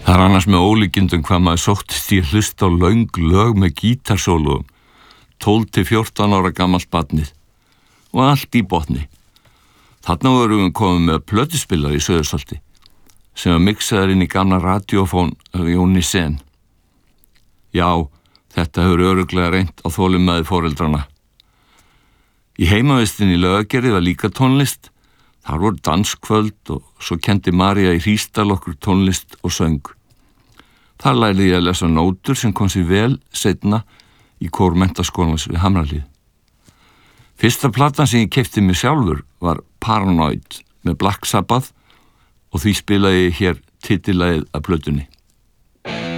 Það annars með ólíkindum hvað maður sóttist í að hlusta á löng lög með gítarsólum, 12-14 ára gamalt barnið og allt í botni. Þarna vorum við komið með plötuspillar í Sauðársolti sem var mixaður inn í gamla radiófón af Jóni Sen. Já, þetta hefur örugglega reynt á þolinmæði foreldrana. Í heimavistinni í Laugagerði var líka tónlist. Þar voru danskvöld og svo kenndi María í Hrísdal okkur tónlist og söng. Þar lærði ég að lesa nótur sem kom sér vel seinna í kór menntaskólans við Hamrahlíð. Fyrsta platan sem ég keypti mig sjálfur var Paranoid með Black Sabbath og því spilaði ég hér titillagið af plötunni.